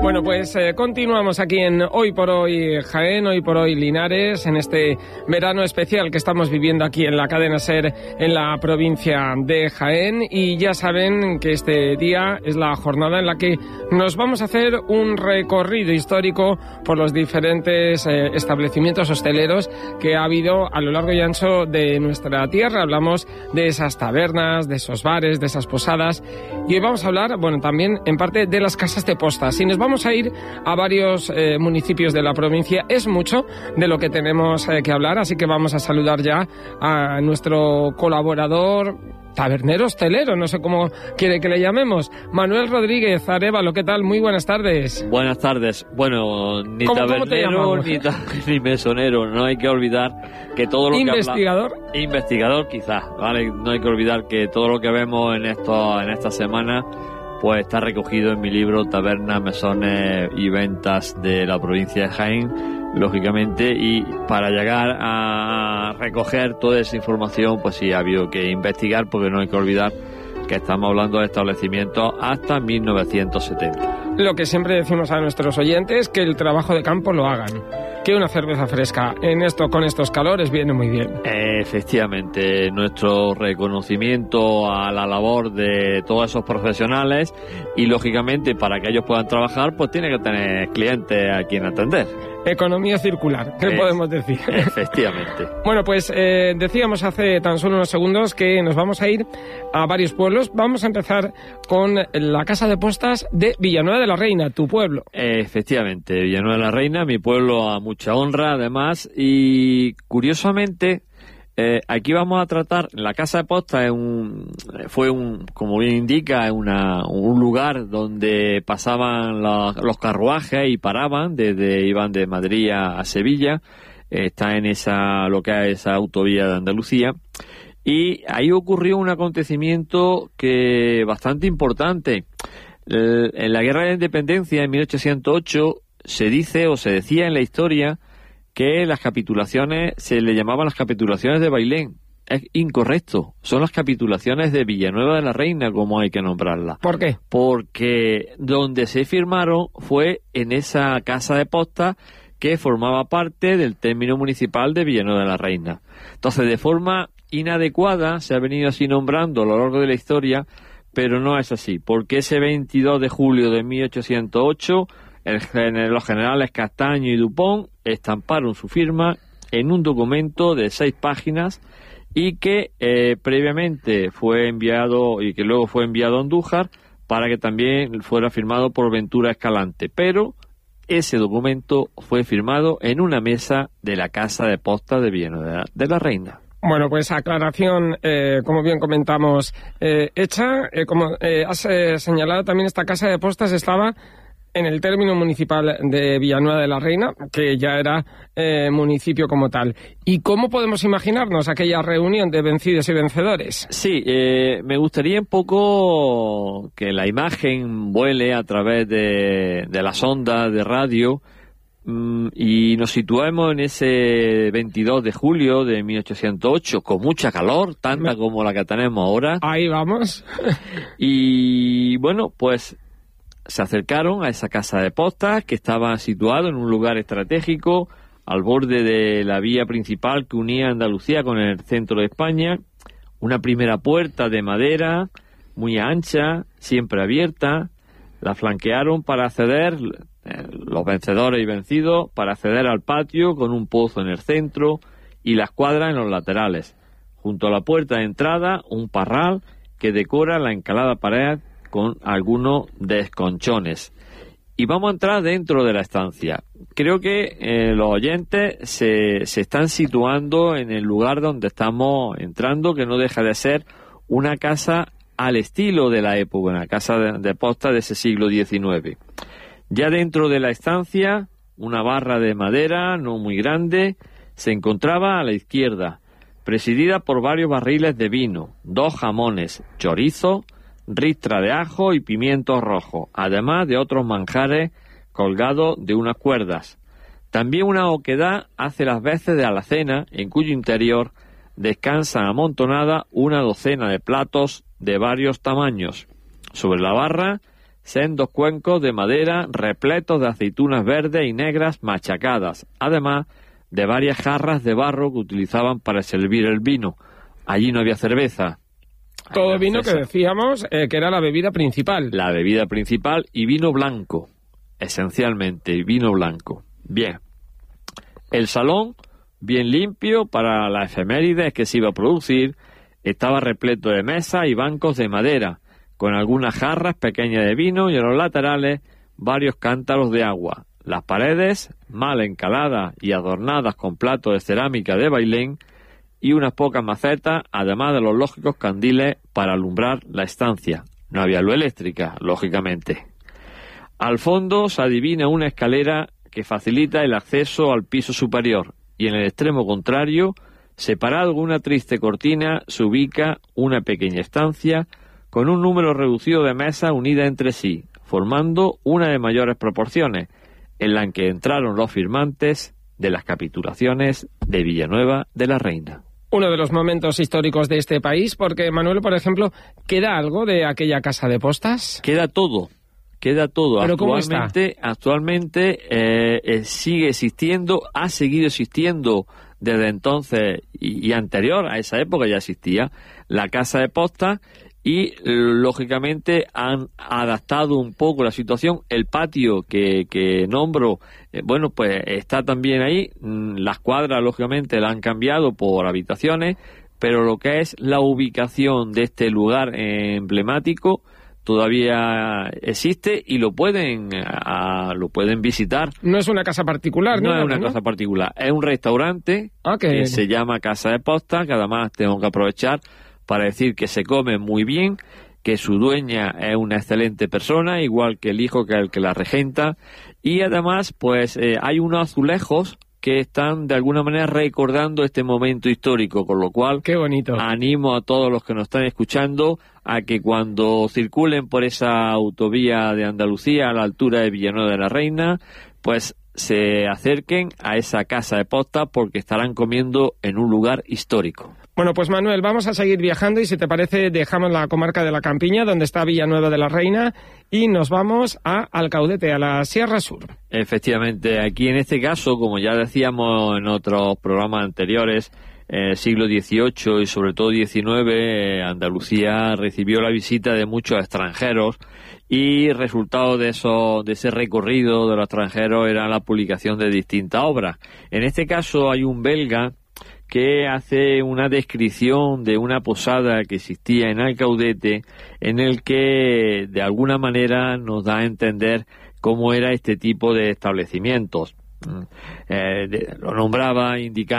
Bueno, pues continuamos aquí en Hoy por Hoy Jaén, Hoy por Hoy Linares, en este verano especial que estamos viviendo aquí en la cadena SER en la provincia de Jaén. Y ya saben que este día es la jornada en la que nos vamos a hacer un recorrido histórico por los diferentes establecimientos hosteleros que ha habido a lo largo y ancho de nuestra tierra. Hablamos de esas tabernas, de esos bares, de esas posadas. Y hoy vamos a hablar, bueno, también en parte de las casas de postas. Si nos vamos a ir a varios municipios de la provincia, es mucho de lo que tenemos que hablar, así que vamos a saludar ya a nuestro colaborador, tabernero, hostelero, no sé cómo quiere que le llamemos, Manuel Rodríguez Arévalo. ¿Qué tal? Muy buenas tardes. Buenas tardes. Bueno, ni tabernero ni mesonero, no hay que olvidar que todo lo ¿investigador? Que investigador quizás, ¿vale? No hay que olvidar que todo lo que vemos en esta semana pues está recogido en mi libro Tabernas, Mesones y Ventas de la provincia de Jaén, lógicamente, y para llegar a recoger toda esa información, pues sí ha habido que investigar, porque no hay que olvidar que estamos hablando de establecimientos hasta 1970. Lo que siempre decimos a nuestros oyentes, que el trabajo de campo lo hagan, que una cerveza fresca con estos calores viene muy bien. Efectivamente, nuestro reconocimiento a la labor de todos esos profesionales, y lógicamente para que ellos puedan trabajar, pues tiene que tener clientes a quien atender. Economía circular, ¿qué podemos decir? Efectivamente. Bueno, pues decíamos hace tan solo unos segundos que nos vamos a ir a varios pueblos. Vamos a empezar con la Casa de Postas de Villanueva de la Reina, tu pueblo. Efectivamente, Villanueva de la Reina, mi pueblo a mucha honra además, y curiosamente aquí vamos a tratar, la Casa de Postas como bien indica, un lugar donde pasaban los carruajes y paraban, iban de Madrid a Sevilla, está en lo que es esa autovía de Andalucía, y ahí ocurrió un acontecimiento que bastante importante. En la Guerra de Independencia, en 1808, se decía en la historia que las capitulaciones se le llamaban las capitulaciones de Bailén. Es incorrecto, son las capitulaciones de Villanueva de la Reina, como hay que nombrarlas. ¿Por qué? Porque donde se firmaron fue en esa Casa de Postas que formaba parte del término municipal de Villanueva de la Reina. Entonces, de forma inadecuada se ha venido así nombrando a lo largo de la historia, pero no es así, porque ese 22 de julio de 1808 los generales Castaño y Dupont estamparon su firma en un documento de 6 páginas y que previamente fue enviado y que luego fue enviado a Andújar para que también fuera firmado por Ventura Escalante, pero ese documento fue firmado en una mesa de la Casa de Postas de Villanueva de la Reina. Bueno, pues aclaración, como bien comentamos, hecha. Como has señalado, también esta Casa de Postas estaba en el término municipal de Villanueva de la Reina, que ya era municipio como tal. ¿Y cómo podemos imaginarnos aquella reunión de vencidos y vencedores? Sí, me gustaría un poco que la imagen vuele a través de las ondas de radio y nos situemos en ese 22 de julio de 1808, con mucha calor, tanta como la que tenemos ahora. Ahí vamos. Y bueno, pues se acercaron a esa Casa de Postas que estaba situado en un lugar estratégico al borde de la vía principal que unía Andalucía con el centro de España. Una primera puerta de madera muy ancha, siempre abierta. La flanquearon para acceder, los vencedores y vencidos, para acceder al patio con un pozo en el centro y las cuadras en los laterales. Junto a la puerta de entrada, un parral que decora la encalada pared con algunos desconchones. Y vamos a entrar dentro de la estancia. Creo que los oyentes se están situando en el lugar donde estamos entrando, que no deja de ser una casa al estilo de la época, una casa de postas de ese siglo XIX. Ya dentro de la estancia, una barra de madera no muy grande se encontraba a la izquierda, presidida por varios barriles de vino, 2 jamones, chorizo, ristra de ajo y pimientos rojos, además de otros manjares colgados de unas cuerdas. También una oquedad hace las veces de alacena, en cuyo interior descansan amontonada una docena de platos de varios tamaños. Sobre la barra sendos cuencos de madera repletos de aceitunas verdes y negras machacadas, además de varias jarras de barro que utilizaban para servir el vino. Allí no había cerveza. Todo vino que decíamos que era la bebida principal. La bebida principal y vino blanco, esencialmente vino blanco. Bien. El salón, bien limpio para la efemérides que se iba a producir, estaba repleto de mesas y bancos de madera, con algunas jarras pequeñas de vino y en los laterales varios cántaros de agua. Las paredes, mal encaladas y adornadas con platos de cerámica de Bailén, y unas pocas macetas, además de los lógicos candiles para alumbrar la estancia. No había luz eléctrica, lógicamente. Al fondo se adivina una escalera que facilita el acceso al piso superior, y en el extremo contrario, separado con una triste cortina, se ubica una pequeña estancia con un número reducido de mesas unidas entre sí, formando una de mayores proporciones, en la que entraron los firmantes de las capitulaciones de Villanueva de la Reina. Uno de los momentos históricos de este país, porque, Manuel, por ejemplo, ¿queda algo de aquella casa de postas? Queda todo. ¿Pero cómo está? Actualmente sigue existiendo, ha seguido existiendo desde entonces y anterior a esa época ya existía la casa de postas y lógicamente han adaptado un poco la situación. El patio que nombro, bueno, pues está también ahí. Las cuadras lógicamente la han cambiado por habitaciones, pero lo que es la ubicación de este lugar emblemático todavía existe y lo pueden visitar. No es una casa particular, no es una casa particular, es un restaurante que se llama Casa de Postas, que además tengo que aprovechar para decir que se come muy bien, que su dueña es una excelente persona, igual que el hijo que es el que la regenta, y además pues hay unos azulejos que están de alguna manera recordando este momento histórico, con lo cual qué bonito. Animo a todos los que nos están escuchando a que cuando circulen por esa autovía de Andalucía a la altura de Villanueva de la Reina, pues se acerquen a esa casa de postas porque estarán comiendo en un lugar histórico. Bueno, pues Manuel, vamos a seguir viajando y si te parece dejamos la comarca de la Campiña, donde está Villanueva de la Reina, y nos vamos a Alcaudete, a la Sierra Sur. Efectivamente, aquí en este caso, como ya decíamos en otros programas anteriores, siglo XVIII y sobre todo XIX, Andalucía recibió la visita de muchos extranjeros y resultado de ese recorrido de los extranjeros era la publicación de distintas obras. En este caso hay un belga que hace una descripción de una posada que existía en Alcaudete, en el que de alguna manera nos da a entender cómo era este tipo de establecimientos. Lo nombraba indicando